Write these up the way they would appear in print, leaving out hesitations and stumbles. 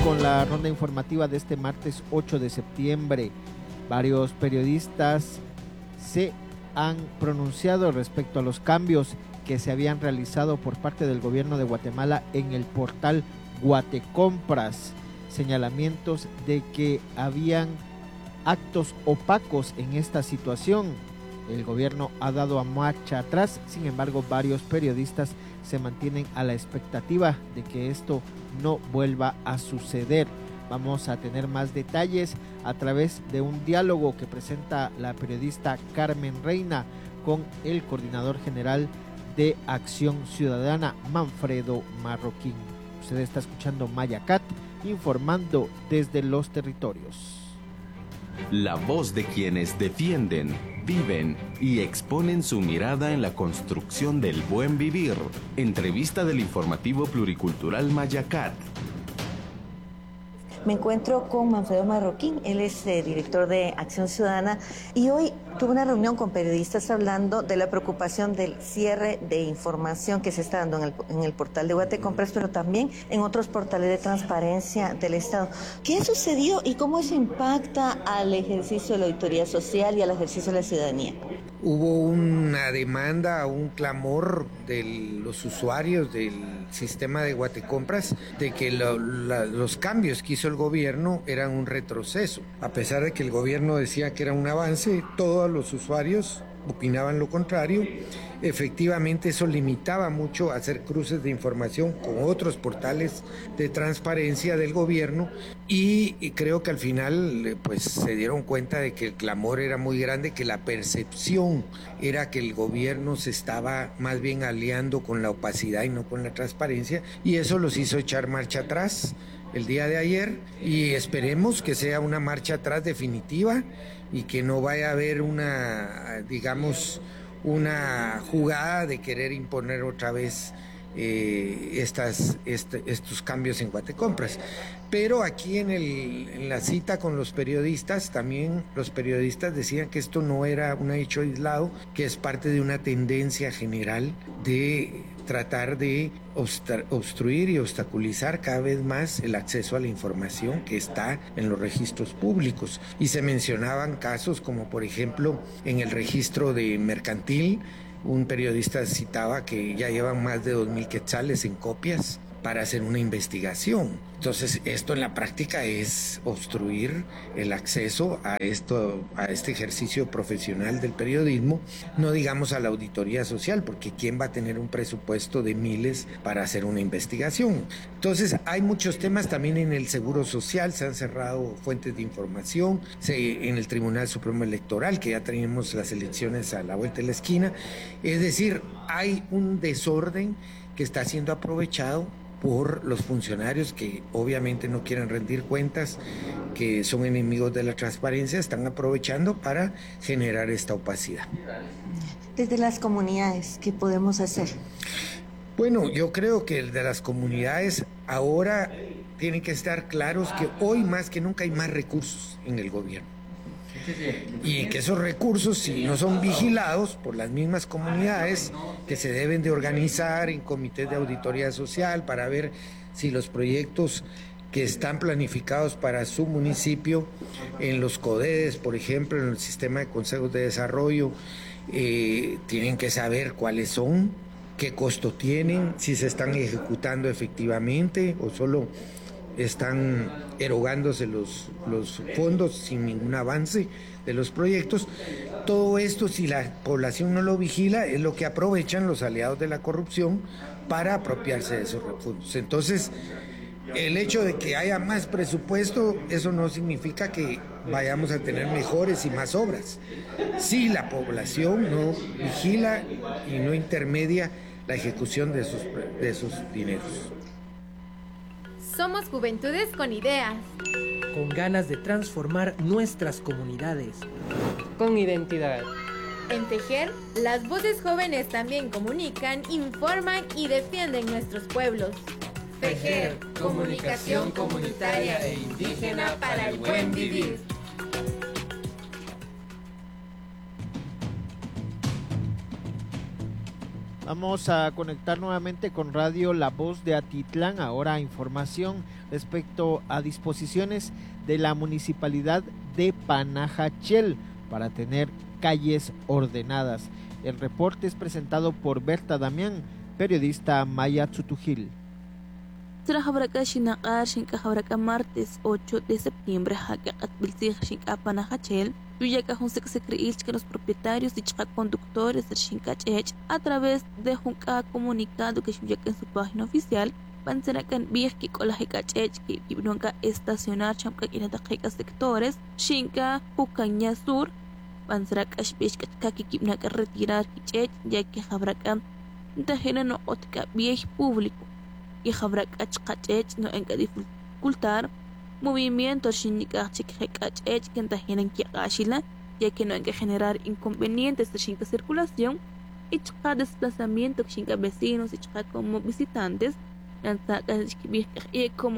con la ronda informativa de este martes 8 de septiembre. Varios periodistas se han pronunciado respecto a los cambios que se habían realizado por parte del gobierno de Guatemala en el portal Guatecompras. Señalamientos de que habían actos opacos en esta situación. El gobierno ha dado a marcha atrás, sin embargo, varios periodistas se mantienen a la expectativa de que esto no vuelva a suceder. Vamos a tener más detalles a través de un diálogo que presenta la periodista Carmen Reina con el coordinador general de Acción Ciudadana, Manfredo Marroquín. Usted está escuchando Mayacat, informando desde los territorios. La voz de quienes defienden, viven y exponen su mirada en la construcción del buen vivir. Entrevista del informativo pluricultural Mayacat. Me encuentro con Manfredo Marroquín, él es director de Acción Ciudadana y hoy tuve una reunión con periodistas hablando de la preocupación del cierre de información que se está dando en el portal de Guatecompras, pero también en otros portales de transparencia del Estado. ¿Qué sucedió y cómo eso impacta al ejercicio de la auditoría social y al ejercicio de la ciudadanía? Hubo una demanda, un clamor de los usuarios del sistema de Guatecompras de que los cambios que hizo el gobierno eran un retroceso. A pesar de que el gobierno decía que era un avance, todos los usuarios opinaban lo contrario. Efectivamente, eso limitaba mucho hacer cruces de información con otros portales de transparencia del gobierno y creo que al final pues se dieron cuenta de que el clamor era muy grande, que la percepción era que el gobierno se estaba más bien aliando con la opacidad y no con la transparencia, y eso los hizo echar marcha atrás el día de ayer, y esperemos que sea una marcha atrás definitiva y que no vaya a haber una jugada de querer imponer otra vez estos cambios en Guatecompras. Pero aquí en la cita con los periodistas, también los periodistas decían que esto no era un hecho aislado, que es parte de una tendencia general de tratar de obstruir y obstaculizar cada vez más el acceso a la información que está en los registros públicos. Y se mencionaban casos como, por ejemplo, en el registro de mercantil, un periodista citaba que ya llevan más de 2,000 quetzales en copias para hacer una investigación. Entonces, esto en la práctica es obstruir el acceso a este ejercicio profesional del periodismo, no digamos a la auditoría social, porque ¿quién va a tener un presupuesto de miles para hacer una investigación? Entonces, hay muchos temas también en el Seguro Social, se han cerrado fuentes de información, en el Tribunal Supremo Electoral, que ya tenemos las elecciones a la vuelta de la esquina. Es decir, hay un desorden que está siendo aprovechado por los funcionarios que obviamente no quieren rendir cuentas, que son enemigos de la transparencia, están aprovechando para generar esta opacidad. Desde las comunidades, ¿qué podemos hacer? Bueno, yo creo que de las comunidades ahora tienen que estar claros que hoy más que nunca hay más recursos en el gobierno. Y que esos recursos, si no son vigilados por las mismas comunidades, que se deben de organizar en comités de auditoría social para ver si los proyectos que están planificados para su municipio, en los CODEDES, por ejemplo, en el sistema de consejos de desarrollo, tienen que saber cuáles son, qué costo tienen, si se están ejecutando efectivamente o solo están erogándose los fondos sin ningún avance de los proyectos. Todo esto, si la población no lo vigila, es lo que aprovechan los aliados de la corrupción para apropiarse de esos recursos. Entonces, el hecho de que haya más presupuesto, eso no significa que vayamos a tener mejores y más obras. Si la población no vigila y no intermedia la ejecución de esos dineros. Somos juventudes con ideas, con ganas de transformar nuestras comunidades, con identidad. En Tejer, las voces jóvenes también comunican, informan y defienden nuestros pueblos. Tejer, comunicación comunitaria e indígena para el buen vivir. Vamos a conectar nuevamente con Radio La Voz de Atitlán. Ahora información respecto a disposiciones de la municipalidad de Panajachel para tener calles ordenadas. El reporte es presentado por Berta Damián, periodista Maya Tzutujil. Martes 8 de septiembre, Panajachel, que los propietarios y conductores del a través de un comunicado que en su página oficial Panserakan Birki Kolahikachech que nunca estacionar chamka en sectores Shinka Pucaña Sur Panserakas Bishkaki Kipnaka retirar Kichech ya que Habraka Tajena no otka viej público y Habraka Kachech no enca dificultar movimiento Shinika Chikachech que Tajena Kiashila ya que no enca generar inconvenientes de Shinka circulación y chka desplazamiento Shinka vecinos y chka como visitantes como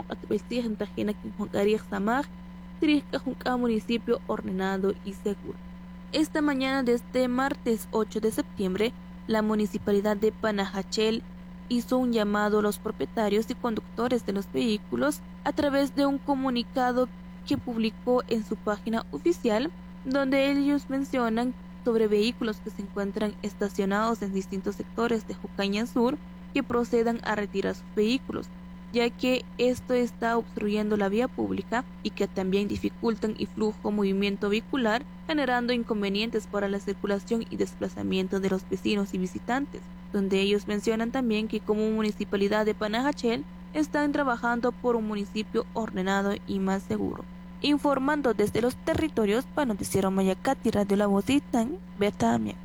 municipio ordenado y seguro. Esta mañana de este martes 8 de septiembre, la municipalidad de Panajachel hizo un llamado a los propietarios y conductores de los vehículos a través de un comunicado que publicó en su página oficial, donde ellos mencionan sobre vehículos que se encuentran estacionados en distintos sectores de Jucaña Sur que procedan a retirar sus vehículos, ya que esto está obstruyendo la vía pública y que también dificultan el flujo movimiento vehicular, generando inconvenientes para la circulación y desplazamiento de los vecinos y visitantes, donde ellos mencionan también que como municipalidad de Panajachel están trabajando por un municipio ordenado y más seguro. Informando desde los territorios para Noticiero Mayacati, Radio La Voz de Atitlán, Berta Damián.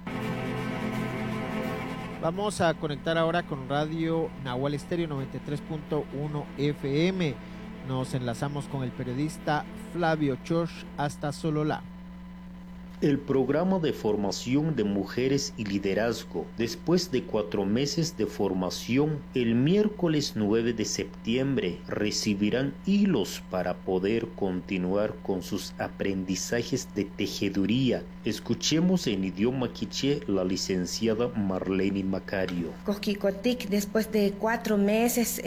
Vamos a conectar ahora con Radio Nahual Estéreo 93.1 FM. Nos enlazamos con el periodista Flavio Chosh hasta Sololá. El programa de formación de mujeres y liderazgo, después de 4 meses de formación, el miércoles 9 de septiembre recibirán hilos para poder continuar con sus aprendizajes de tejeduría. Escuchemos en idioma quiché la licenciada Marlene Macario. Coquicotic, después de 4 meses,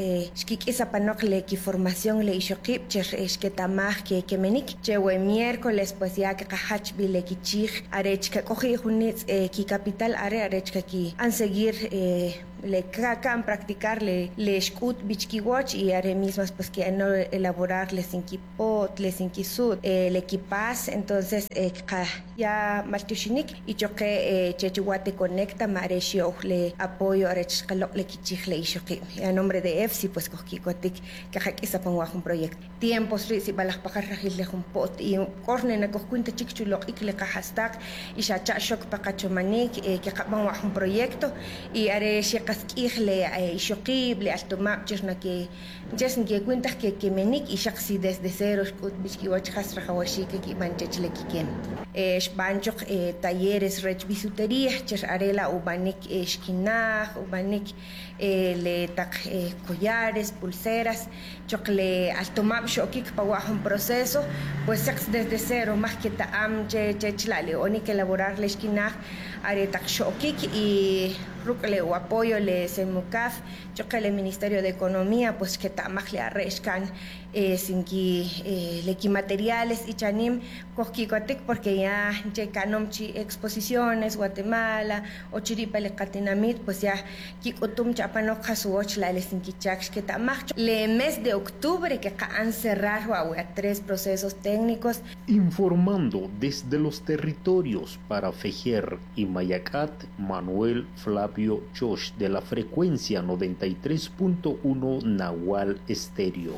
ki formación le ishokipcher, tamaj que menik, chewe miércoles, pues ya que cajachvile arechka coge junitz ki capital arechka ki an seguir le cacan practicar le escut bichkiwatch y are mismas pues que no elaborar les inquipot les inquisud el equipas entonces ya martushinik y choque chechuate conecta mareshio le apoyo arechka le kichile ishoki a nombre de EFSI pues coquicotic que hakisa pongo un proyecto tiempos risi balas pajarrajil le un pot y corne na cocuinta chikchulo ikle hashtag y shacha shok pakachomanik que pongo un proyecto y are le ishokible hasta mapchna que ya que cuentas que menik y shaksi desde cero skut biskiwach hasra hawashi que manchechle kiken banchok talleres rech bisutería cher arela ubanik eskinaj ubanik le tak collares pulseras chokle alto map shokik para un proceso pues desde cero más que taam chechlale oni que elaborar le eskinaj are tak shokik y rukle o apoyo le semukaf chokle Ministerio de Economía pues que tamaj le arrescan sin que le materiales y chanim coquicotic porque ya checanomchi exposiciones Guatemala o chiripa le catinamit pues ya kikotum chapano kasuoch la le sinkichak que tamaj le mes de octubre que han cerrado a 3 procesos técnicos. Informando desde los territorios para Fejer y Mayacat, Manuel Flavio Chosh de la frecuencia 93.1 Nahual Estéreo.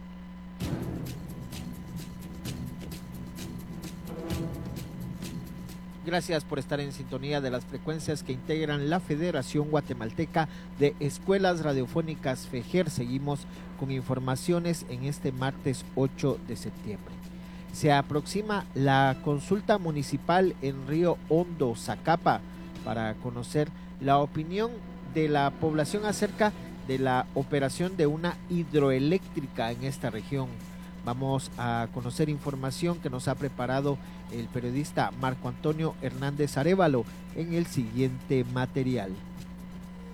Gracias por estar en sintonía de las frecuencias que integran la Federación Guatemalteca de Escuelas Radiofónicas FEJER. Seguimos con informaciones en este martes 8 de septiembre. Se aproxima la consulta municipal en Río Hondo, Zacapa, para conocer la opinión de la población acerca de la operación de una hidroeléctrica en esta región. Vamos a conocer información que nos ha preparado el periodista Marco Antonio Hernández Arévalo en el siguiente material.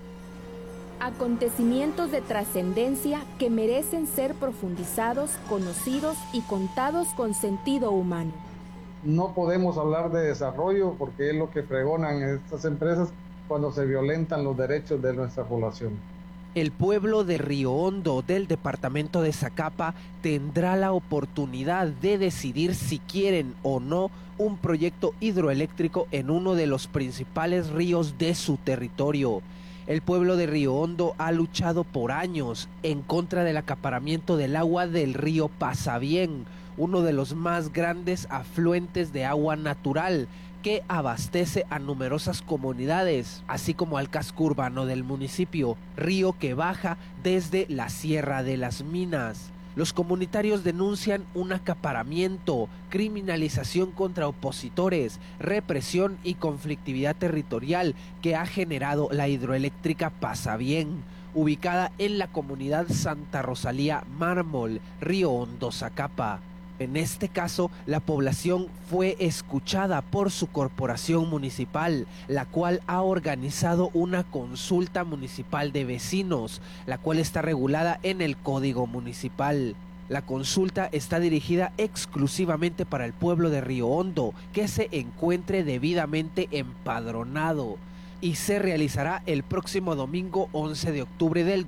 Acontecimientos de trascendencia que merecen ser profundizados, conocidos y contados con sentido humano. No podemos hablar de desarrollo porque es lo que pregonan estas empresas cuando se violentan los derechos de nuestra población. El pueblo de Río Hondo del departamento de Zacapa tendrá la oportunidad de decidir si quieren o no un proyecto hidroeléctrico en uno de los principales ríos de su territorio. El pueblo de Río Hondo ha luchado por años en contra del acaparamiento del agua del río Pasabién, uno de los más grandes afluentes de agua natural que abastece a numerosas comunidades, así como al casco urbano del municipio, río que baja desde la Sierra de las Minas. Los comunitarios denuncian un acaparamiento, criminalización contra opositores, represión y conflictividad territorial que ha generado la hidroeléctrica Pasabién, ubicada en la comunidad Santa Rosalía Mármol, Río Hondo, Zacapa. En este caso, la población fue escuchada por su corporación municipal, la cual ha organizado una consulta municipal de vecinos, la cual está regulada en el Código Municipal. La consulta está dirigida exclusivamente para el pueblo de Río Hondo, que se encuentre debidamente empadronado, y se realizará el próximo domingo 11 de octubre del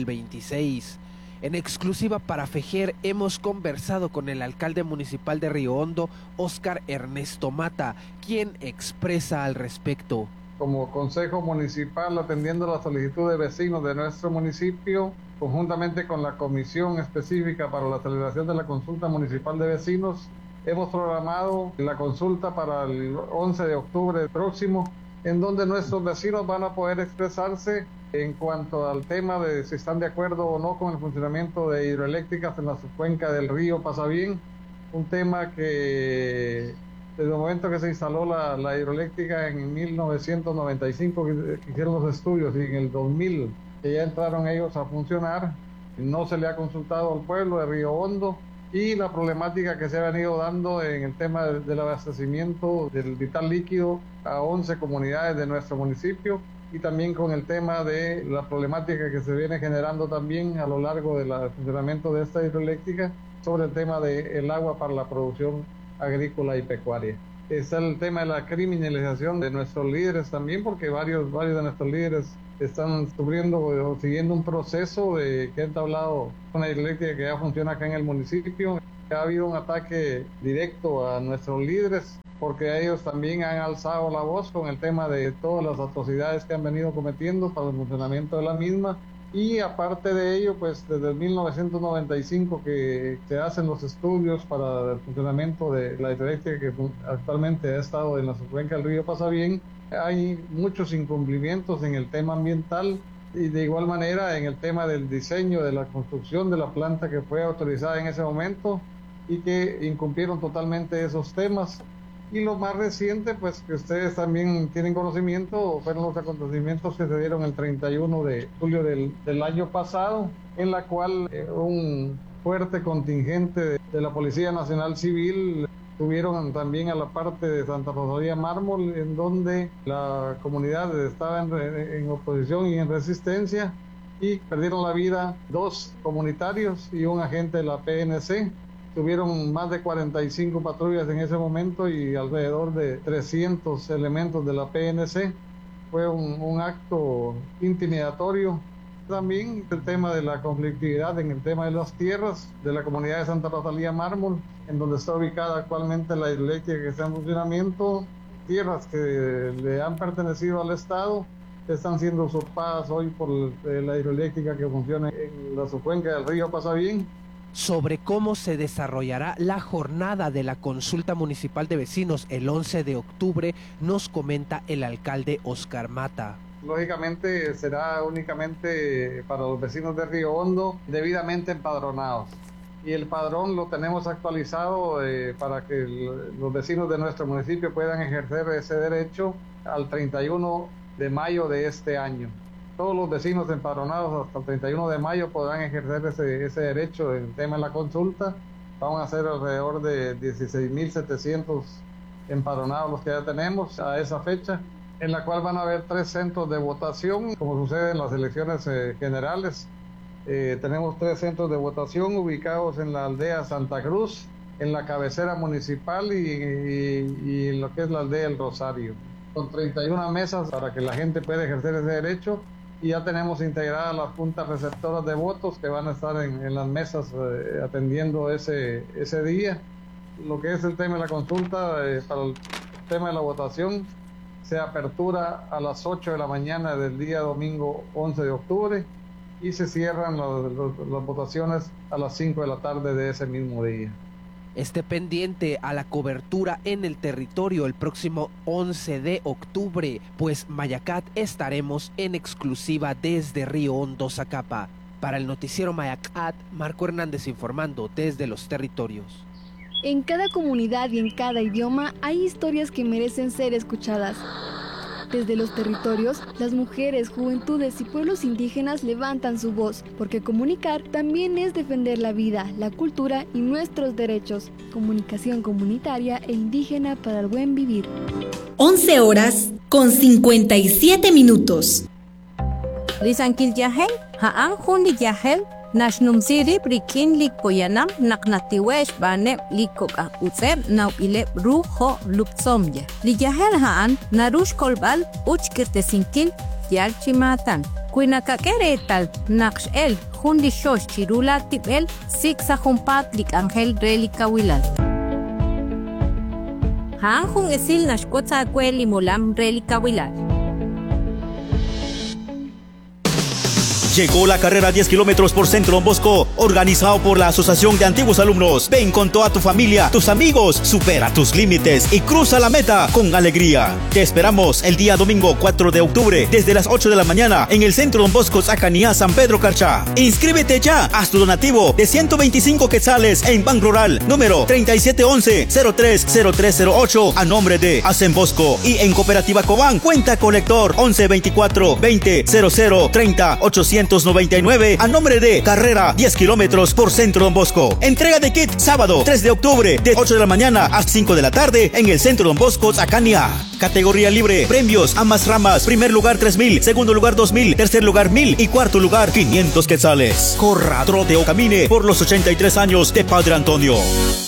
2026. En exclusiva para FEJER hemos conversado con el alcalde municipal de Río Hondo, Óscar Ernesto Mata, quien expresa al respecto. Como Consejo Municipal, atendiendo la solicitud de vecinos de nuestro municipio, conjuntamente con la Comisión Específica para la Celebración de la Consulta Municipal de Vecinos, hemos programado la consulta para el 11 de octubre próximo, en donde nuestros vecinos van a poder expresarse en cuanto al tema de si están de acuerdo o no con el funcionamiento de hidroeléctricas en la subcuenca del río Pasabién, un tema que desde el momento que se instaló la hidroeléctrica en 1995, que hicieron los estudios, y en el 2000 que ya entraron ellos a funcionar, no se le ha consultado al pueblo de Río Hondo, y la problemática que se ha venido dando en el tema del abastecimiento del vital líquido a 11 comunidades de nuestro municipio, y también con el tema de la problemática que se viene generando también a lo largo del funcionamiento de esta hidroeléctrica sobre el tema del agua para la producción agrícola y pecuaria. Está el tema de la criminalización de nuestros líderes también, porque varios de nuestros líderes están sufriendo o siguiendo un proceso que ha entablado una hidroeléctrica que ya funciona acá en el municipio. Ha habido un ataque directo a nuestros líderes, porque ellos también han alzado la voz con el tema de todas las atrocidades que han venido cometiendo para el funcionamiento de la misma. Y aparte de ello, pues desde el 1995 que se hacen los estudios para el funcionamiento de la hidroeléctrica que actualmente ha estado en la subcuenca del río Pasabién, hay muchos incumplimientos en el tema ambiental y de igual manera en el tema del diseño de la construcción de la planta que fue autorizada en ese momento y que incumplieron totalmente esos temas. Y lo más reciente, pues que ustedes también tienen conocimiento, fueron los acontecimientos que se dieron el 31 de julio del año pasado, en la cual un fuerte contingente de la Policía Nacional Civil tuvieron también a la parte de Santa Rosalía Mármol, en donde la comunidad estaba en oposición y en resistencia, y perdieron la vida 2 comunitarios y un agente de la PNC. Tuvieron más de 45 patrullas en ese momento y alrededor de 300 elementos de la PNC. Fue un acto intimidatorio. También el tema de la conflictividad en el tema de las tierras de la comunidad de Santa Rosalía Mármol, en donde está ubicada actualmente la hidroeléctrica que está en funcionamiento. Tierras que le han pertenecido al Estado están siendo usurpadas hoy por la hidroeléctrica que funciona en la subcuenca del río Pasabién. Sobre cómo se desarrollará la jornada de la consulta municipal de vecinos el 11 de octubre, nos comenta el alcalde Óscar Mata. Lógicamente será únicamente para los vecinos de Río Hondo debidamente empadronados. Y el padrón lo tenemos actualizado para que los vecinos de nuestro municipio puedan ejercer ese derecho al 31 de mayo de este año. Todos los vecinos empadronados hasta el 31 de mayo podrán ejercer ese derecho en el tema de la consulta. Vamos a ser alrededor de 16.700 empadronados los que ya tenemos a esa fecha. en la cual van a haber 3 centros de votación, como sucede en las elecciones generales. Tenemos 3 centros de votación ubicados en la aldea Santa Cruz, en la cabecera municipal y en lo que es la aldea El Rosario, con 31 mesas para que la gente pueda ejercer ese derecho, y ya tenemos integradas las juntas receptoras de votos que van a estar en las mesas atendiendo ese día. Lo que es el tema de la consulta, para el tema de la votación, se apertura a las 8 de la mañana del día domingo 11 de octubre y se cierran las votaciones a las 5 de la tarde de ese mismo día. Esté pendiente a la cobertura en el territorio el próximo 11 de octubre, pues Mayacat estaremos en exclusiva desde Río Hondo, Zacapa. Para el noticiero Mayacat, Marco Hernández informando desde los territorios. En cada comunidad y en cada idioma hay historias que merecen ser escuchadas. Desde los territorios, las mujeres, juventudes y pueblos indígenas levantan su voz, porque comunicar también es defender la vida, la cultura y nuestros derechos. Comunicación comunitaria e indígena para el buen vivir. 11 horas con 57 minutos. Lisankil Yahel, Haan Hundi Yahel, Nashnum Siri, Brikin Lik Poyanam, Naknatiwesh Banem Likoka Utseb, Nau Ile Ruho Lupsomya. Liyahel Haan, Narush Kolbal, Uchkirtesinkil, Yalchimatan. Kuinakakeretal, Naksh El, Hundi Shosh Chirula Tibel, Siksa Humpat Lik Angel Relika Wilal. Haan Hun Esil Nashkotsa Kwel Imolam Relika Wilal. Llegó la carrera 10 kilómetros por Centro Don Bosco, organizado por la Asociación de Antiguos Alumnos. Ven con toda tu familia, tus amigos, supera tus límites y cruza la meta con alegría. Te esperamos el día domingo 4 de octubre desde las 8 de la mañana en el Centro Don Bosco, Zacanías, San Pedro Carchá. Inscríbete ya, haz tu donativo de 125 quetzales en Ban Rural, número 3711-030308 a nombre de Hacen Bosco, y en Cooperativa Cobán, cuenta colector 1124-2000-30-899 a nombre de Carrera 10 kilómetros por Centro Don Bosco. Entrega de kit sábado 3 de octubre de 8 de la mañana a 5 de la tarde en el Centro Don Bosco, Zacanías. Categoría libre, premios ambas ramas: primer lugar 3,000, segundo lugar 2,000, tercer lugar 1,000 y cuarto lugar 500 quetzales. Corra, trote o camine por los 83 años de Padre Antonio.